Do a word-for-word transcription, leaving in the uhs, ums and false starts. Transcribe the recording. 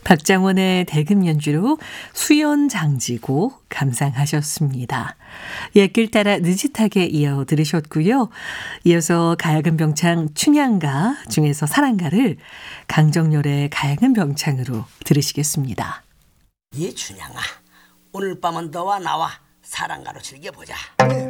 박장원의 대금 연주로 수연장지고 감상하셨습니다. 옛길 따라 느릿하게 이어 들으셨고요. 이어서 가야금 병창 춘향가 중에서 사랑가를 강정열의 가야금 병창으로 들으시겠습니다. 이 춘향아, 오늘 밤은 너와 나와 사랑가로 즐겨보자. 네.